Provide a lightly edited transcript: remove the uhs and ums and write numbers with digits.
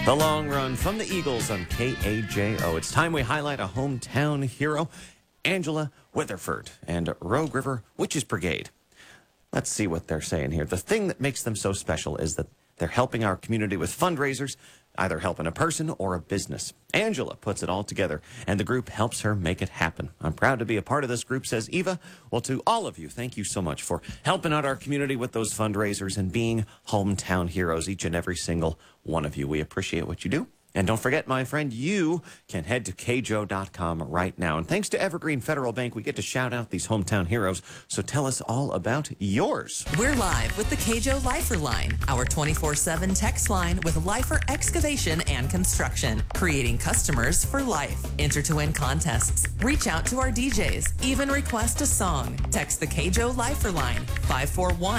The Long Run from the Eagles on KAJO. It's time we highlight a hometown hero, Angela Witherford and Rogue River Witches Brigade. Let's see what they're saying here. The thing that makes them so special is that they're helping our community with fundraisers, either helping a person or a business. Angela puts it all together, and the group helps her make it happen. I'm proud to be a part of this group, says Eva. Well, to all of you, thank you so much for helping out our community with those fundraisers and being hometown heroes, each and every single one of you. We appreciate what you do. And don't forget, my friend, you can head to kjo.com right now. And thanks to Evergreen Federal Bank, we get to shout out these hometown heroes. So tell us all about yours. We're live with the KJO Lifer Line, our 24/7 text line with Lifer Excavation and Construction, creating customers for life. Enter to win contests. Reach out to our DJs. Even request a song. Text the KJO Lifer Line 541